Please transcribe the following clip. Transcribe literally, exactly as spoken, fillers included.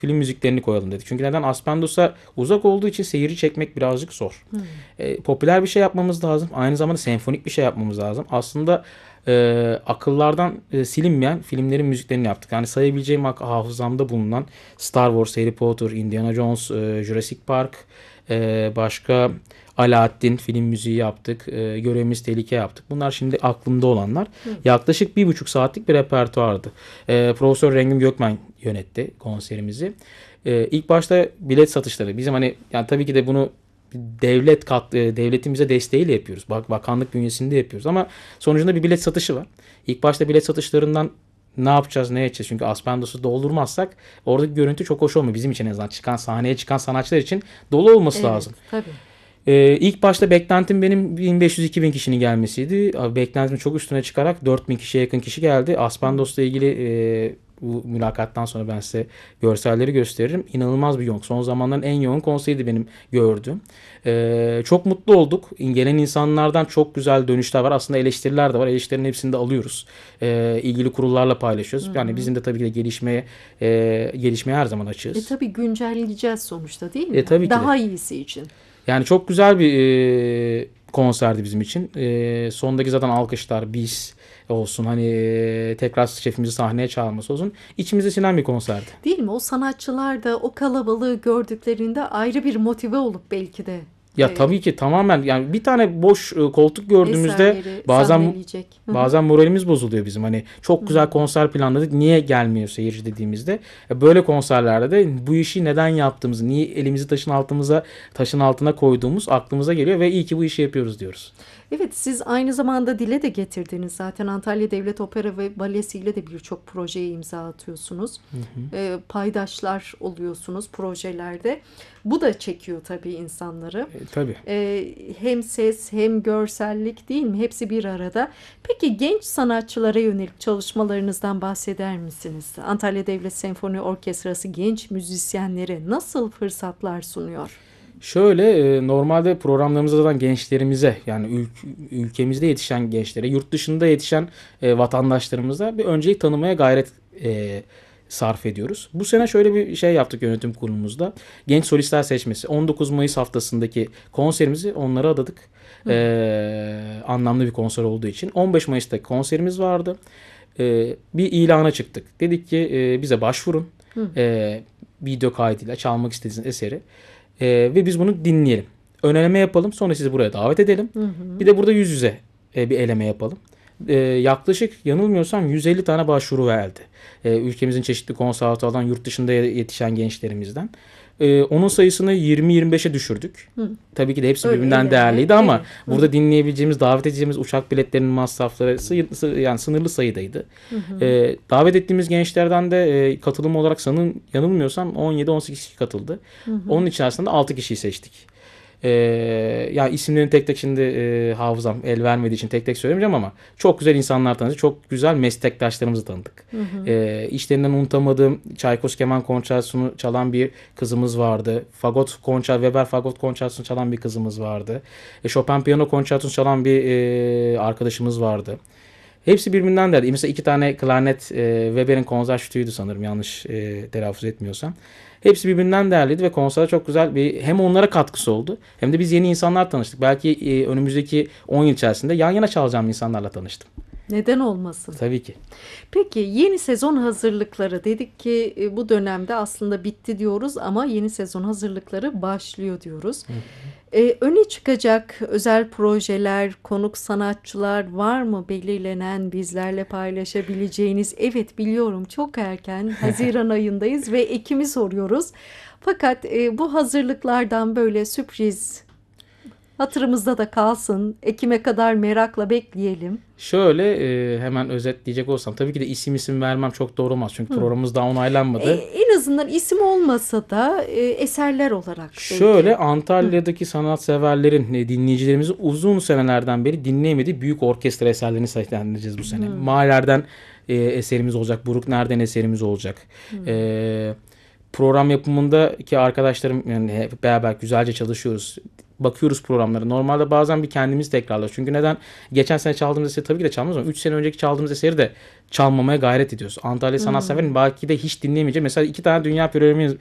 film müziklerini koyalım dedik. Çünkü neden? Aspendos'a uzak olduğu için seyirci çekmek birazcık zor. Hmm. E, popüler bir şey yapmamız lazım. Aynı zamanda senfonik bir şey yapmamız lazım. Aslında e, akıllardan e, silinmeyen filmlerin müziklerini yaptık. Yani sayabileceğim hafızamda bulunan Star Wars, Harry Potter, Indiana Jones, e, Jurassic Park, e, başka Aladdin film müziği yaptık. E, Görevimiz Tehlike yaptık. Bunlar şimdi aklımda olanlar. Hı. Yaklaşık bir buçuk saatlik bir repertuardı. E, Profesör Rengim Gökmen yönetti konserimizi. E, ilk başta bilet satışları. Bizim hani yani tabii ki de bunu devlet kat, devletin bize desteğiyle yapıyoruz. Bak, bakanlık bünyesinde yapıyoruz ama sonucunda bir bilet satışı var. İlk başta bilet satışlarından ne yapacağız, ne edeceğiz? Çünkü Aspendos'u doldurmazsak oradaki görüntü çok hoş olmuyor. Bizim için en azından çıkan sahneye çıkan sanatçılar için dolu olması Evet, lazım. tabii. Ee, ilk başta beklentim benim bin beş yüz iki bin kişinin gelmesiydi. Abi, beklentimin çok üstüne çıkarak dört bin kişiye yakın kişi geldi. Aspendos'la ilgili e, bu mülakattan sonra ben size görselleri gösteririm. İnanılmaz bir yoğun. Son zamanların en yoğun konseriydi benim gördüğüm. Ee, çok mutlu olduk. Gelen insanlardan çok güzel dönüşler var. Aslında eleştiriler de var. Eleştirilerin hepsini de alıyoruz. Ee, ilgili kurullarla paylaşıyoruz. Hı hı. Yani bizim de tabii ki de gelişmeye e, gelişmeye her zaman E açığız. tabii güncelleyeceğiz sonuçta, değil mi? E, tabii ki de. Daha iyisi için. Yani çok güzel bir e, konserdi bizim için. E, sondaki zaten alkışlar, bis olsun, hani e, tekrar şefimizi sahneye çağırması olsun. İçimize sinen bir konserdi. Değil mi? O sanatçılar da o kalabalığı gördüklerinde ayrı bir motive olup belki de Ya e, tabii ki tamamen, yani bir tane boş e, koltuk gördüğümüzde eserleri bazen sahneleyecek. Hı hı. bazen moralimiz bozuluyor bizim. Hani çok güzel konser planladık, niye gelmiyor seyirci dediğimizde. E, böyle konserlerde de bu işi neden yaptığımızı, niye elimizi taşın altımıza taşın altına koyduğumuz aklımıza geliyor ve iyi ki bu işi yapıyoruz diyoruz. Evet, siz aynı zamanda dile de getirdiniz zaten. Antalya Devlet Opera ve Balesi ile de birçok projeye imza atıyorsunuz. Hı hı. E, paydaşlar oluyorsunuz projelerde. Bu da çekiyor tabii insanları. E, tabii. E, hem ses hem görsellik, değil mi? Hepsi bir arada. Peki genç sanatçılara yönelik çalışmalarınızdan bahseder misiniz? Antalya Devlet Senfoni Orkestrası genç müzisyenlere nasıl fırsatlar sunuyor? Şöyle e, normalde programlarımızda zaten gençlerimize, yani ül- ülkemizde yetişen gençlere, yurt dışında yetişen e, vatandaşlarımıza bir öncelik tanımaya gayret e, sarf ediyoruz. Bu sene şöyle bir şey yaptık yönetim kurulumuzda. Genç solistler seçmesi. on dokuz Mayıs haftasındaki konserimizi onlara adadık. E, anlamlı bir konser olduğu için. on beş Mayıs'ta konserimiz vardı. E, bir ilana çıktık. Dedik ki e, bize başvurun. E, video kaydıyla çalmak istediğiniz eseri. Ee, ve biz bunu dinleyelim. Ön eleme yapalım. Sonra sizi buraya davet edelim. Hı hı. Bir de burada yüz yüze e, bir eleme yapalım. Ee, yaklaşık yanılmıyorsam yüz elli tane başvuru geldi. Ee, ülkemizin çeşitli konservatuvardan, yurt dışında yetişen gençlerimizden. Ee, onun sayısını yirmi yirmi beşe düşürdük. Hı. Tabii ki de hepsi Öyle birbirinden eleme, değerliydi ama evet. Hı. burada dinleyebileceğimiz, davet edeceğimiz uçak biletlerinin masrafları sı- sı- yani sınırlı sayıdaydı. Hı hı. Ee, davet ettiğimiz gençlerden de e, katılım olarak sanın yanılmıyorsam on yedi on sekiz kişi katıldı. Hı hı. Onun içerisinde altı kişiyi seçtik. Ee, ya isimlerini tek tek şimdi e, hafızam el vermediği için tek tek söylemeyeceğim ama çok güzel insanlar tanıdık. Çok güzel meslektaşlarımızı tanıdık. Hı hı. Ee, işlerinden unutamadığım Çaykoz Keman Konçertosunu çalan bir kızımız vardı. Fagot Konçer, Weber Fagot Konçertosunu çalan bir kızımız vardı. E, Chopin Piyano Konçertosunu çalan bir e, arkadaşımız vardı. Hepsi birbirinden değerli. Mesela iki tane klarnet e, Weber'in konsertüydü sanırım, yanlış e, telaffuz etmiyorsam. Hepsi birbirinden değerliydi ve konserde çok güzel bir, hem onlara katkısı oldu hem de biz yeni insanlar tanıştık. Belki e, önümüzdeki on yıl içerisinde yan yana çalacağım insanlarla tanıştım. Neden olmasın? Tabii ki. Peki yeni sezon hazırlıkları dedik ki e, bu dönemde aslında bitti diyoruz ama yeni sezon hazırlıkları başlıyor diyoruz. Hı hı. E, öne çıkacak özel projeler, konuk sanatçılar var mı belirlenen, bizlerle paylaşabileceğiniz? Evet, biliyorum çok erken, Haziran ayındayız ve Ekim'i soruyoruz. Fakat e, bu hazırlıklardan böyle sürpriz, hatırımızda da kalsın, Ekim'e kadar merakla bekleyelim. Şöyle e, hemen özetleyecek olsam, tabii ki de isim isim vermem çok doğru olmaz. Çünkü Hı. programımız daha E, onaylanmadı. en azından isim olmasa da e, eserler olarak belki. Şöyle Antalya'daki sanatseverlerin, e, dinleyicilerimizin uzun senelerden beri dinleyemediği büyük orkestra eserlerini seslendireceğiz bu sene. Hı. Mahler'den e, eserimiz olacak. Bruckner'den eserimiz olacak. E, program yapımındaki arkadaşlarım, yani hep beraber güzelce çalışıyoruz. bakıyoruz programlara. Normalde bazen bir kendimiz tekrarlıyoruz. Çünkü neden? Geçen sene çaldığımız eseri tabii ki de çalmıyoruz ama üç sene önceki çaldığımız eseri de çalmamaya gayret ediyoruz. Antalya Sanat Hmm. Sever'in belki de hiç dinleyemeyeceği mesela iki tane dünya premierimiz,